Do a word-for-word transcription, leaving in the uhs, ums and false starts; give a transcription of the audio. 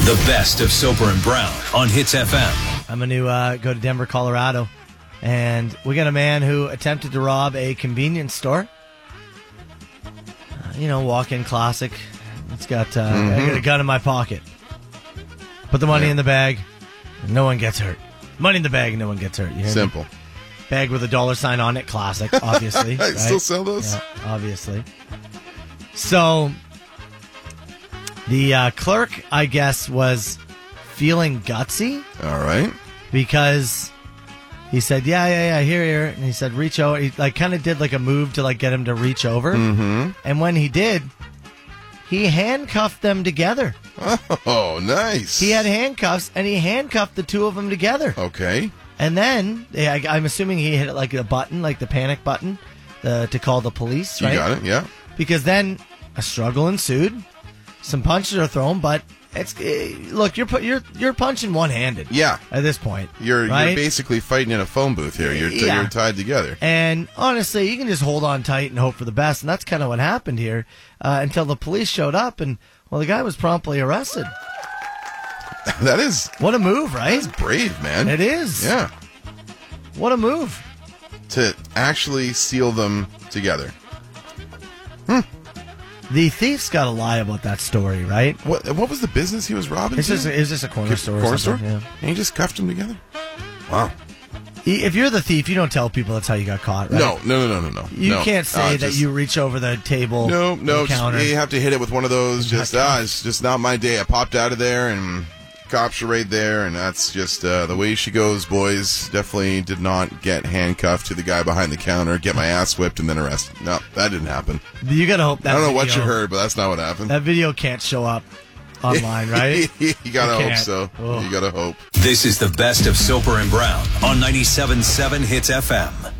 The best of Soper and Brown on Hits F M. I'm going to uh, go to Denver, Colorado, and we got a man who attempted to rob a convenience store. Uh, you know, walk-in classic. It's got, uh, mm-hmm. I got a gun in my pocket. Put the money yeah. in the bag, and no one gets hurt. Money in the bag, and no one gets hurt. You hear Simple. Me? Bag with a dollar sign on it, classic, obviously. Right? Still sell those? Yeah, obviously. So, the uh, clerk, I guess, was feeling gutsy. All right. Because he said, yeah, yeah, yeah, here, here. And he said, reach over. He like kind of did like a move to like get him to reach over. Mm-hmm. And when he did, he handcuffed them together. Oh, nice. He had handcuffs, and he handcuffed the two of them together. Okay. And then, I, I'm assuming he hit like a button, like the panic button, uh, to call the police, right? You got it, yeah. Because then a struggle ensued. Some punches are thrown, but it's uh, look, you're you're you're punching one-handed. Yeah. At this point, you're right? you're basically fighting in a phone booth here. You're t- yeah. you're tied together. And honestly, you can just hold on tight and hope for the best, and that's kind of what happened here uh, until the police showed up, and well, the guy was promptly arrested. That is what a move, right? That's brave, man. It is. Yeah. What a move to actually seal them together. Hmm. The thief's got to lie about that story, right? What What was the business he was robbing? It's just, it's just a corner store. Corner or store? Yeah. And he just cuffed them together? Wow. If you're the thief, you don't tell people that's how you got caught, right? No, no, no, no, no. You no. can't say uh, that just, you reach over the table. No, no. the counter. Just, you have to hit it with one of those. Just ah, it's just not my day. I popped out of there and cops are right there, and that's just uh, the way she goes, boys. Definitely did not get handcuffed to the guy behind the counter, get my ass whipped, and then arrested. No, that didn't happen. You gotta hope that. I don't know video, what you heard, but that's not what happened. That video can't show up online, right? you gotta you hope so. Oh. You gotta hope. This is the best of Soper and Brown on ninety-seven point seven Hits F M.